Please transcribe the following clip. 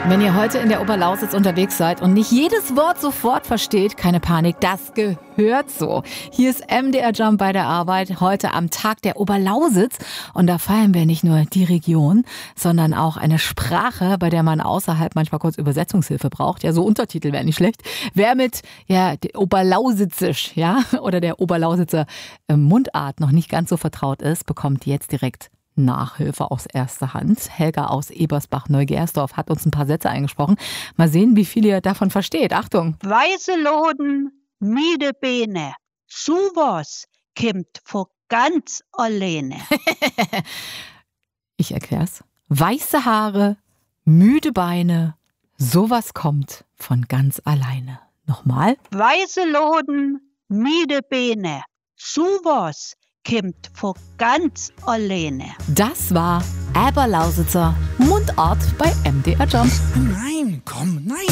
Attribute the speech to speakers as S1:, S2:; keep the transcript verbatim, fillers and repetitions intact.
S1: Wenn ihr heute in der Oberlausitz unterwegs seid und nicht jedes Wort sofort versteht, keine Panik, das gehört so. Hier ist M D R Jump bei der Arbeit, heute am Tag der Oberlausitz. Und da feiern wir nicht nur die Region, sondern auch eine Sprache, bei der man außerhalb manchmal kurz Übersetzungshilfe braucht. Ja, so Untertitel wäre nicht schlecht. Wer mit ja, Oberlausitzisch, ja, oder der Oberlausitzer Mundart noch nicht ganz so vertraut ist, bekommt jetzt direkt Nachhilfe aus erster Hand. Helga aus Ebersbach-Neugersdorf hat uns ein paar Sätze eingesprochen. Mal sehen, wie viel ihr davon versteht. Achtung!
S2: Weiße Loden, müde Beine, sowas kommt von ganz alleine.
S1: Ich erklär's. Weiße Haare, müde Beine, sowas kommt von ganz alleine. Nochmal.
S2: Weiße Loden, müde Beine, sowas kommt von ganz alleine.
S1: Das war Oberlausitzer Mundart bei M D R Jump.
S3: Nein, komm, nein.